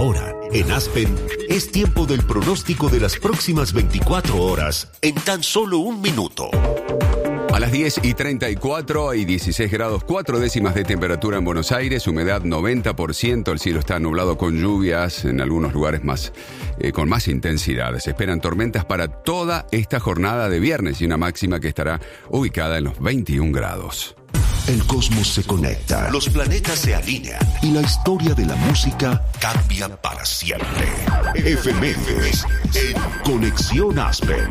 Ahora, en Aspen, es tiempo del pronóstico de las próximas 24 horas en tan solo un minuto. A las 10:34 hay 16 grados 4 décimas de temperatura en Buenos Aires, humedad 90%, el cielo está nublado con lluvias, en algunos lugares con más intensidad. Se esperan tormentas para toda esta jornada de viernes y una máxima que estará ubicada en los 21 grados. El cosmos se conecta, los planetas se alinean y la historia de la música cambia para siempre. Efemérides en Conexión Aspen.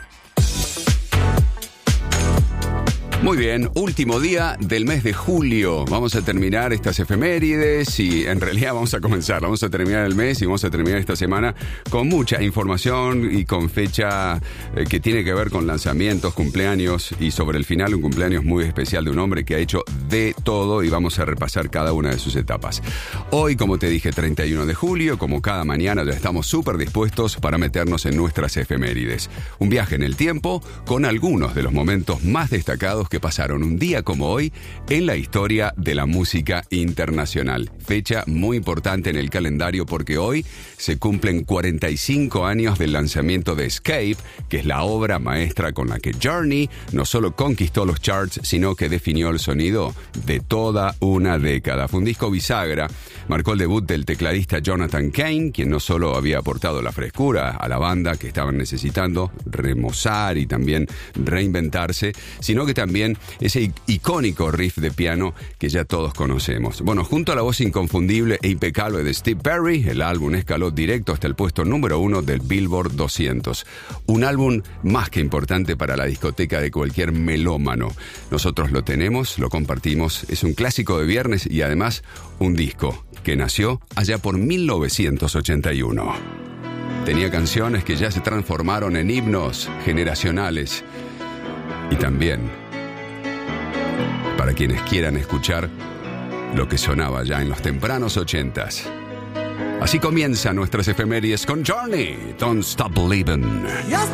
Muy bien, último día del mes de julio. Vamos a terminar estas efemérides y en realidad vamos a terminar el mes y vamos a terminar esta semana con mucha información y con fecha que tiene que ver con lanzamientos, cumpleaños y sobre el final un cumpleaños muy especial de un hombre que ha hecho de todo y vamos a repasar cada una de sus etapas. Hoy, como te dije, 31 de julio, como cada mañana ya estamos súper dispuestos para meternos en nuestras efemérides. Un viaje en el tiempo con algunos de los momentos más destacados que pasaron un día como hoy en la historia de la música internacional. Fecha muy importante en el calendario porque hoy se cumplen 45 años del lanzamiento de Escape, que es la obra maestra con la que Journey no solo conquistó los charts, sino que definió el sonido de toda una década. Fue un disco bisagra, marcó el debut del tecladista Jonathan Cain, quien no solo había aportado la frescura a la banda que estaban necesitando remozar y también reinventarse, sino que también ese icónico riff de piano que ya todos conocemos. Bueno, junto a la voz inconfundible e impecable de Steve Perry, el álbum escaló directo hasta el puesto número 1 del Billboard 200. Un álbum más que importante para la discoteca de cualquier melómano. Nosotros lo tenemos, lo compartimos, es un clásico de viernes y además un disco que nació allá por 1981. Tenía canciones que ya se transformaron en himnos generacionales y también para quienes quieran escuchar lo que sonaba ya en los tempranos 80s. Así comienzan nuestras efemérides con Journey, Don't Stop Believin'.